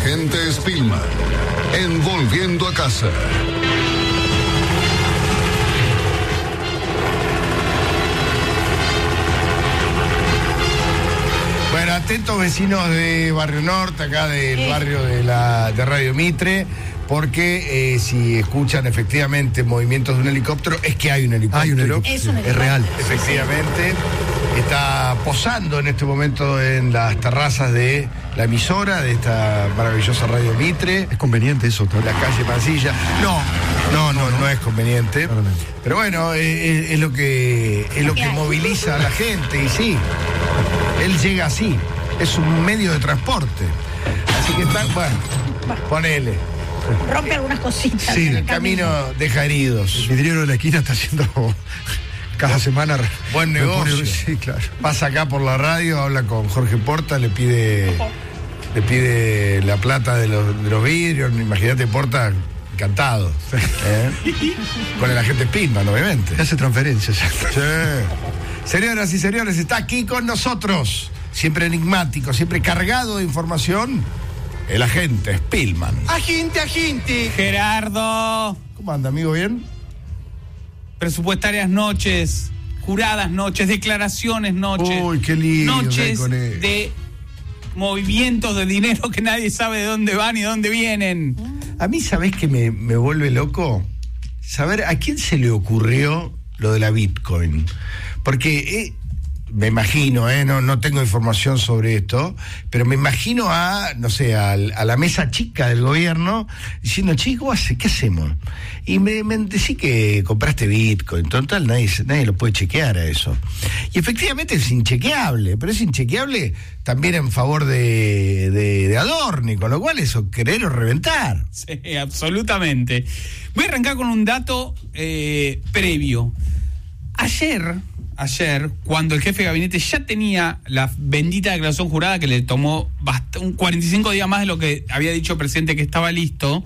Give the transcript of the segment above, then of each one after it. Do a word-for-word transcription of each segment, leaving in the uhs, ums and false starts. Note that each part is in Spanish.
agente Spillman, en Volviendo a Casa. Bueno, atentos vecinos de Barrio Norte, acá del Eh. barrio de la de Radio Mitre, porque eh, si escuchan efectivamente movimientos de un helicóptero, es que hay un helicóptero. Hay un helicóptero. Es un Es real. Efectivamente, está posando en este momento en las terrazas de la emisora de esta maravillosa Radio Mitre, Es conveniente eso, en la calle Mansilla. No, no, no, no es conveniente. Claramente. Pero bueno, eh, es, es lo que es lo que que hay. moviliza a la gente, y sí, él llega así, es un medio de transporte. Así que está, bueno, ponele. Rompe algunas cositas. Sí, en el camino deja heridos. El vidriero de la esquina está haciendo cada semana. Buen me pone- negocio. Sí, claro. Pasa acá por la radio, habla con Jorge Porta, le pide le pide la plata de los, de los vidrios. Imagínate, Porta encantado. ¿eh? Con el agente Spillman, obviamente. Te hace transferencias. Sí. Señoras y señores, está aquí con nosotros, siempre enigmático, siempre cargado de información, el agente Spillman. Agente, agente. Gerardo, ¿Cómo anda, amigo? ¿Bien? presupuestarias noches, juradas noches, declaraciones noches. Uy, qué lío, Noches con él. de movimientos de dinero que nadie sabe de dónde van y dónde vienen. A mí, ¿sabés qué me, me vuelve loco? Saber a quién se le ocurrió lo de la Bitcoin. Porque eh, me imagino, eh, no, no tengo información sobre esto, pero me imagino a, no sé, a, a la mesa chica del gobierno diciendo, chicos, ¿qué hacemos? Y me, me decí que compraste Bitcoin, total, nadie, nadie lo puede chequear a eso. Y efectivamente es inchequeable, pero es inchequeable también en favor de, de, de Adorni, con lo cual eso, querer o reventar. Sí, absolutamente. Voy a arrancar con un dato eh, previo. Ayer, ayer, cuando el jefe de gabinete ya tenía la bendita declaración jurada, que le tomó bast- un cuarenta y cinco días más de lo que había dicho el presidente que estaba listo,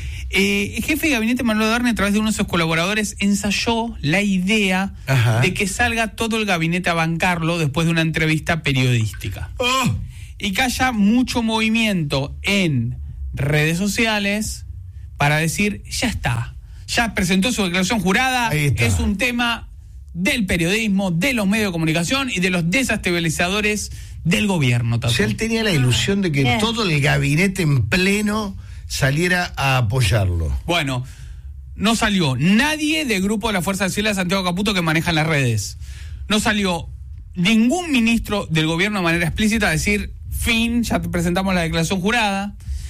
eh, el jefe de gabinete Manuel Adorni, a través de uno de sus colaboradores, ensayó la idea Ajá. de que salga todo el gabinete a bancarlo después de una entrevista periodística. ¡Oh! Y que haya mucho movimiento en redes sociales para decir, ya está, ya presentó su declaración jurada, Ahí está. es un tema del periodismo, de los medios de comunicación y de los desestabilizadores del gobierno. O Tato. sea, él tenía la ilusión de que Bien. todo el gabinete en pleno saliera a apoyarlo. Bueno, no salió nadie del grupo de la Fuerza del Cielo de Santiago Caputo que manejan las redes. No salió ningún ministro del gobierno de manera explícita a decir, fin, ya te presentamos la declaración jurada.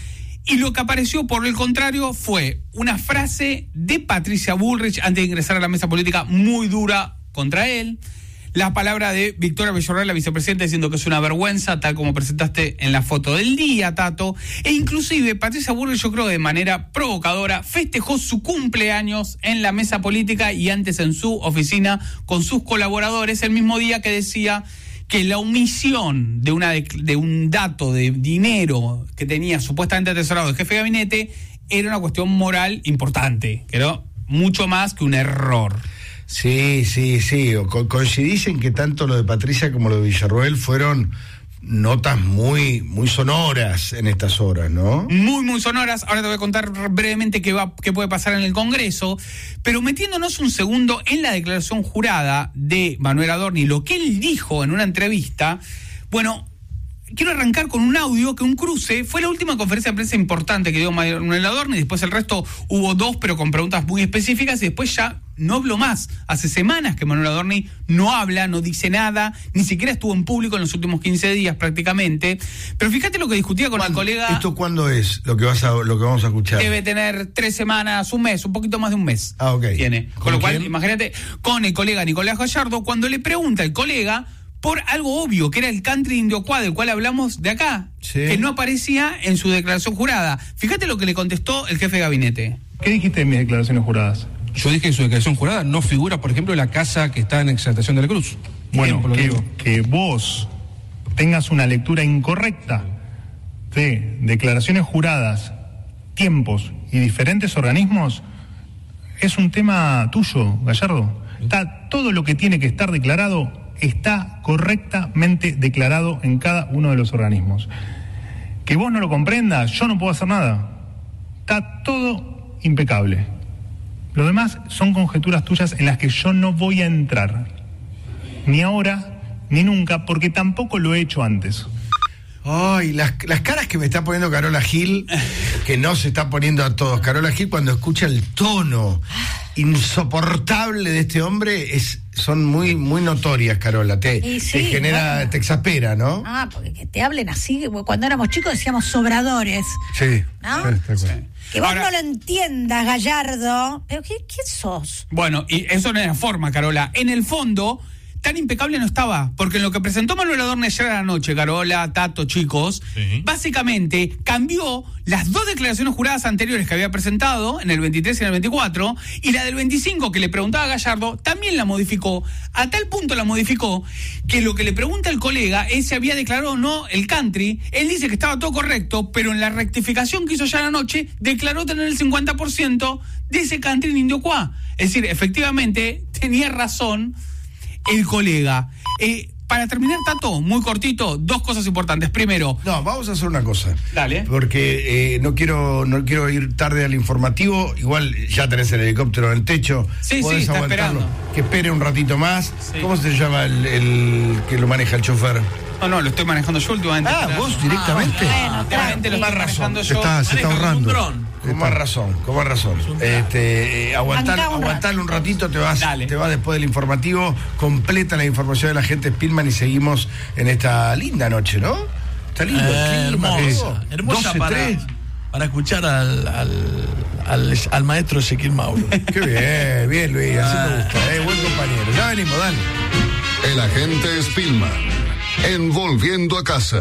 Y lo que apareció, por el contrario, fue una frase de Patricia Bullrich antes de ingresar a la mesa política muy dura contra él. La palabra de Victoria Villarreal, la vicepresidenta, diciendo que es una vergüenza, tal como presentaste en la foto del día, Tato. E inclusive Patricia Bullrich, yo creo de manera provocadora, festejó su cumpleaños en la mesa política y antes en su oficina con sus colaboradores, el mismo día que decía que la omisión de una de, de un dato de dinero que tenía supuestamente atesorado el jefe de gabinete era una cuestión moral importante, que era mucho más que un error. Sí, sí, sí. O co- coincidís en que tanto lo de Patricia como lo de Villarroel fueron notas muy, muy sonoras en estas horas, ¿no? Muy, muy sonoras. Ahora te voy a contar brevemente qué, va, qué puede pasar en el Congreso, pero metiéndonos un segundo en la declaración jurada de Manuel Adorni, lo que él dijo en una entrevista, bueno, quiero arrancar con un audio que un cruce fue la última conferencia de prensa importante que dio Manuel Adorni, después el resto hubo dos, pero con preguntas muy específicas, y después ya no habló más. Hace semanas que Manuel Adorni no habla, no dice nada, ni siquiera estuvo en público en los últimos quince días prácticamente. Pero fíjate lo que discutía con el ¿Cuándo? colega. ¿Esto cuándo es lo que vas a, lo que vamos a escuchar? Debe tener tres semanas, un mes, un poquito más de un mes. Ah, ok. Tiene. Con, ¿Con lo cual, quién? imagínate, con el colega Nicolás Gallardo, cuando le pregunta el colega por algo obvio, que era el country indiocuá, del cual hablamos de acá, Sí. que no aparecía en su declaración jurada. Fíjate lo que le contestó el jefe de gabinete. ¿Qué dijiste en mis declaraciones juradas? Yo dije que en su declaración jurada no figura, por ejemplo, la casa que está en Exaltación de la Cruz. Bueno, Ejemplo, que, digo. que vos tengas una lectura incorrecta de declaraciones juradas, tiempos y diferentes organismos es un tema tuyo, Gallardo. Está, todo lo que tiene que estar declarado está correctamente declarado en cada uno de los organismos. Que vos no lo comprendas, yo no puedo hacer nada. Está todo impecable. Lo demás son conjeturas tuyas en las que yo no voy a entrar. Ni ahora, ni nunca, porque tampoco lo he hecho antes. Ay, las, las caras que me está poniendo Carola Gil, que no se está poniendo a todos. Carola Gil, cuando escucha el tono insoportable de este hombre, es, son muy, muy notorias, Carola. Te, Y sí, te genera, bueno. te exaspera, ¿no? Ah, porque que te hablen así, cuando éramos chicos decíamos sobradores, Sí. ¿no? Sí, está claro. Que vos Ahora- no lo entiendas, Gallardo. ¿Pero qué, qué sos? Bueno, y eso no es la forma, Carola. En el fondo, tan impecable no estaba, porque en lo que presentó Manuel Adorno ayer a la noche, Carola, Tato, chicos, Sí. básicamente cambió las dos declaraciones juradas anteriores que había presentado, en el veintitrés y en el veinticuatro, y la del veinticinco que le preguntaba a Gallardo, también la modificó. A tal punto la modificó que lo que le pregunta el colega es si había declarado o no el country. Él dice que estaba todo correcto, pero en la rectificación que hizo ya a la noche, declaró tener el cincuenta por ciento de ese country en Indiocuá. Es decir, efectivamente, tenía razón el colega. Eh, para terminar, Tato, muy cortito, dos cosas importantes. Primero, No, vamos a hacer una cosa. Dale. Porque eh, no quiero no quiero ir tarde al informativo. Igual ya tenés el helicóptero en el techo. Sí, Podés sí, está aguantarlo. esperando. Que espere un ratito más. Sí. ¿Cómo se llama el, el que lo maneja el chofer? no, no, lo estoy manejando yo últimamente. Ah, Espera. vos directamente. Bueno, Últimamente lo Más estoy razón. manejando Se yo. está, se está Maneja como un ahorrando. dron. Con más razón, con más razón. Este, eh, aguantar, Banca un rato. aguantar un ratito, te vas, Dale. te vas después del informativo, completa la información de la gente Spillman y seguimos en esta linda noche, ¿no? Está lindo el Eh, clima, hermosa, todo. hermosa doce para, tres. para escuchar al, al, al, al maestro Ezequiel Mauro. Qué bien, bien Luis, así me gusta, eh, buen compañero. Ya venimos, dale. El agente Spillman, en Volviendo a Casa.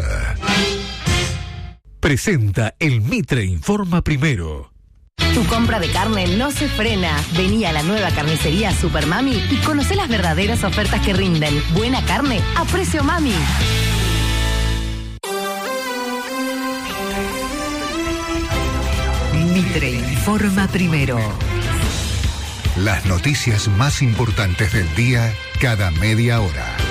Presenta el Mitre Informa Primero. Tu compra de carne no se frena. Vení a la nueva carnicería Super Mami y conocé las verdaderas ofertas que rinden. Buena carne a precio mami. Mitre Informa Primero. Las noticias más importantes del día cada media hora.